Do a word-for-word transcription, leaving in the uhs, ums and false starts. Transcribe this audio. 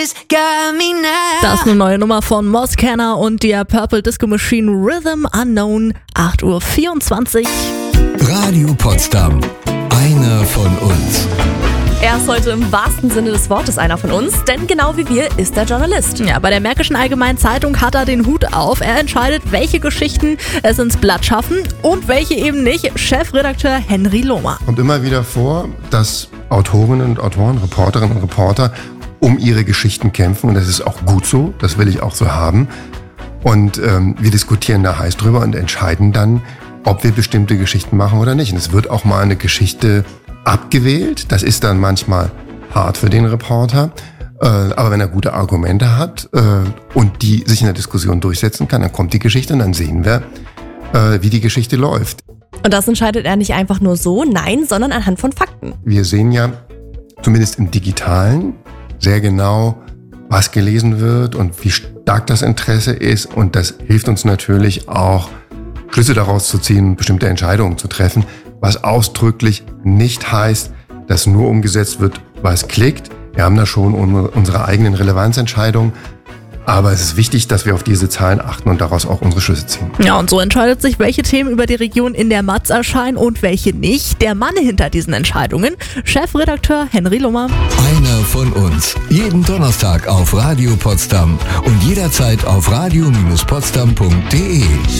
Das ist eine neue Nummer von Moscanner und der Purple Disco Machine, Rhythm Unknown, acht Uhr vierundzwanzig. Radio Potsdam, einer von uns. Er ist heute im wahrsten Sinne des Wortes einer von uns, denn genau wie wir ist er Journalist. Ja, bei der Märkischen Allgemeinen Zeitung hat er den Hut auf. Er entscheidet, welche Geschichten es ins Blatt schaffen und welche eben nicht. Chefredakteur Henry Lohmer. Kommt immer wieder vor, dass Autorinnen und Autoren, Reporterinnen und Reporter um ihre Geschichten kämpfen. Und das ist auch gut so, das will ich auch so haben. Und ähm, wir diskutieren da heiß drüber und entscheiden dann, ob wir bestimmte Geschichten machen oder nicht. Und es wird auch mal eine Geschichte abgewählt. Das ist dann manchmal hart für den Reporter. Äh, aber wenn er gute Argumente hat äh, und die sich in der Diskussion durchsetzen kann, dann kommt die Geschichte und dann sehen wir, äh, wie die Geschichte läuft. Und das entscheidet er nicht einfach nur so, nein, sondern anhand von Fakten. Wir sehen ja, zumindest im Digitalen, sehr genau, was gelesen wird und wie stark das Interesse ist. Und das hilft uns natürlich auch, Schlüsse daraus zu ziehen, bestimmte Entscheidungen zu treffen, was ausdrücklich nicht heißt, dass nur umgesetzt wird, was klickt. Wir haben da schon unsere eigenen Relevanzentscheidungen, aber es ist wichtig, dass wir auf diese Zahlen achten und daraus auch unsere Schlüsse ziehen. Ja, und so entscheidet sich, welche Themen über die Region in der Matz erscheinen und welche nicht. Der Mann hinter diesen Entscheidungen, Chefredakteur Henry Lohmer. Einer von uns. Jeden Donnerstag auf Radio Potsdam und jederzeit auf radio Bindestrich potsdam punkt de.